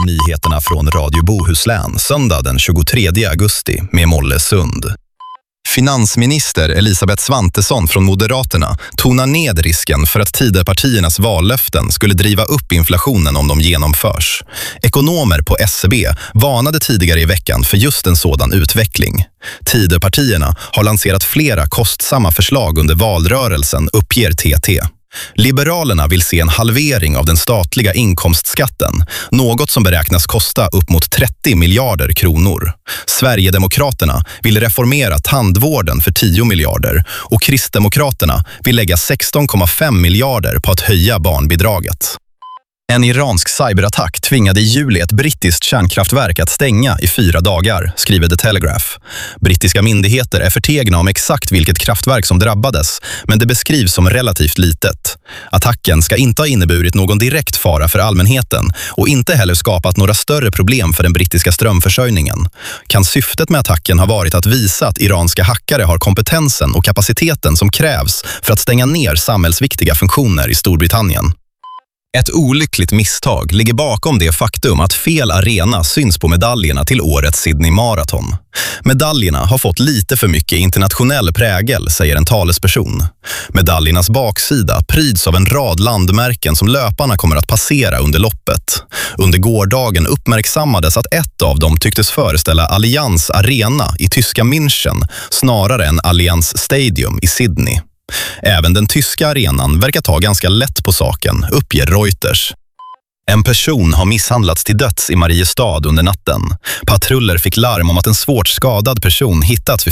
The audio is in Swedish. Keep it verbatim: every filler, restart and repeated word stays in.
är nyheterna från Radio Bohuslän söndag den tjugotredje augusti med Molle Sund. Finansminister Elisabeth Svantesson från Moderaterna tonar ned risken för att Tidöpartiernas vallöften skulle driva upp inflationen om de genomförs. Ekonomer på S C B varnade tidigare i veckan för just en sådan utveckling. Tidöpartierna har lanserat flera kostsamma förslag under valrörelsen, uppger T T. Liberalerna vill se en halvering av den statliga inkomstskatten, något som beräknas kosta upp mot trettio miljarder kronor. Sverigedemokraterna vill reformera tandvården för tio miljarder och Kristdemokraterna vill lägga sexton komma fem miljarder på att höja barnbidraget. En iransk cyberattack tvingade i juli ett brittiskt kärnkraftverk att stänga i fyra dagar, skriver The Telegraph. Brittiska myndigheter är förtegna om exakt vilket kraftverk som drabbades, men det beskrivs som relativt litet. Attacken ska inte ha inneburit någon direkt fara för allmänheten och inte heller skapat några större problem för den brittiska strömförsörjningen. Kan syftet med attacken ha varit att visa att iranska hackare har kompetensen och kapaciteten som krävs för att stänga ner samhällsviktiga funktioner i Storbritannien? Ett olyckligt misstag ligger bakom det faktum att fel arena syns på medaljerna till årets Sydney Marathon. Medaljerna har fått lite för mycket internationell prägel, säger en talesperson. Medaljernas baksida pryds av en rad landmärken som löparna kommer att passera under loppet. Under gårdagen uppmärksammades att ett av dem tycktes föreställa Allianz Arena i tyska München snarare än Allianz Stadium i Sydney. Även den tyska arenan verkar ta ganska lätt på saken, uppger Reuters. En person har misshandlats till döds i Mariestad under natten. Patruller fick larm om att en svårt skadad person hittats vid